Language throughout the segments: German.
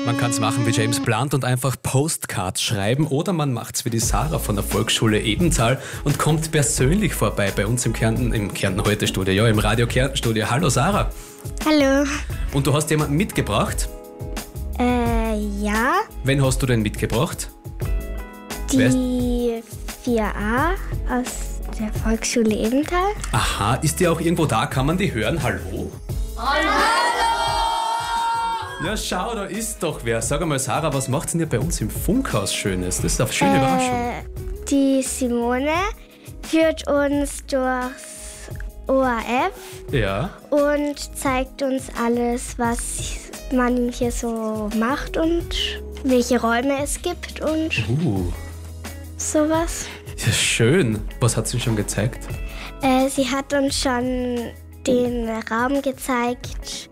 Man kann es machen wie James Blunt und einfach Postcards schreiben oder man macht es wie die Sarah von der Volksschule Ebenthal und kommt persönlich vorbei bei uns im Kärnten heute Studio, ja, im Radio Kärnten Studio. Hallo Sarah. Hallo. Und du hast jemanden mitgebracht? Ja. Wen hast du denn mitgebracht? Die 4a aus der Volksschule Ebenthal. Aha, ist die auch irgendwo da? Kann man die hören? Hallo? Hallo! Ja, schau, da ist doch wer. Sag einmal, Sarah, was macht's denn ihr bei uns im Funkhaus Schönes? Das ist eine schöne Überraschung. Die Simone führt uns durchs ORF Ja. und zeigt uns alles, was man hier so macht und welche Räume es gibt und sowas. Ja, schön. Was hat sie schon gezeigt? Sie hat uns schon den Raum gezeigt,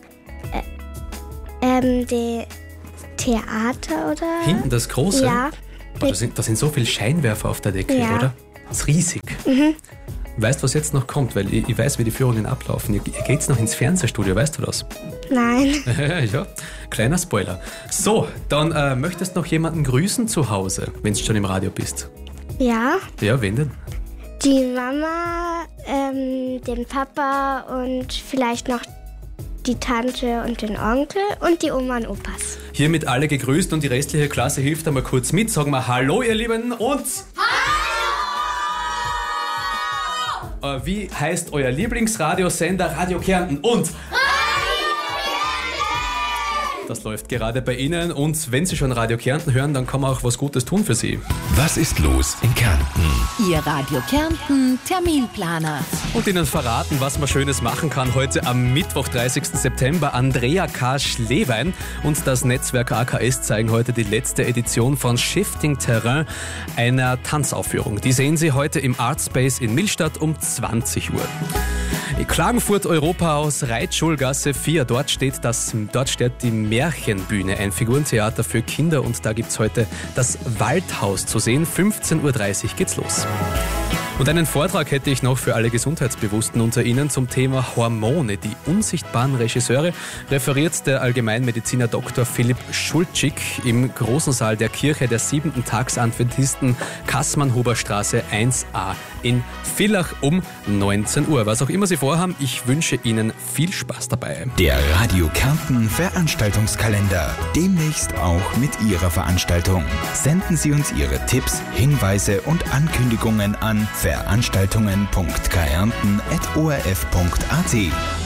die Theater, oder? Hinten das Große? Ja. Boah, da sind so viele Scheinwerfer auf der Decke, Ja. oder? Das ist riesig. Weißt du, was jetzt noch kommt? Weil ich weiß, wie die Führungen ablaufen. Ihr geht's noch ins Fernsehstudio, weißt du das? Nein. Ja, kleiner Spoiler. So, dann möchtest du noch jemanden grüßen zu Hause, wenn du schon im Radio bist? Ja. Ja, wen denn? Die Mama, den Papa und vielleicht noch die Tante und den Onkel und die Oma und Opas. Hiermit alle gegrüßt und die restliche Klasse hilft einmal kurz mit. Sagen wir Hallo, ihr Lieben, und Hallo! Wie heißt euer Lieblingsradiosender Radio Kärnten? Und das läuft gerade bei Ihnen und wenn Sie schon Radio Kärnten hören, dann kann man auch was Gutes tun für Sie. Was ist los in Kärnten? Ihr Radio Kärnten Terminplaner. Und Ihnen verraten, was man Schönes machen kann heute am Mittwoch, 30. September. Andrea K. Schlewein und das Netzwerk AKS zeigen heute die letzte Edition von Shifting Terrain, einer Tanzaufführung. Die sehen Sie heute im Artspace in Millstatt um 20 Uhr. Klagenfurt Europahaus, Reitschulgasse 4. Dort steht die Märchenbühne, ein Figurentheater für Kinder und da gibt's heute das Waldhaus zu sehen. 15.30 Uhr geht's los. Und einen Vortrag hätte ich noch für alle Gesundheitsbewussten unter Ihnen zum Thema Hormone. Die unsichtbaren Regisseure referiert der Allgemeinmediziner Dr. Philipp Schultschik im großen Saal der Kirche der 7. Tagsadventisten Kaßmannhuberstraße 1a in Villach um 19 Uhr. Was auch immer Sie vorhaben, ich wünsche Ihnen viel Spaß dabei. Der Radio Kärnten Veranstaltungskalender. Demnächst auch mit Ihrer Veranstaltung. Senden Sie uns Ihre Tipps, Hinweise und Ankündigungen an veranstaltungen.kärnten@orf.at.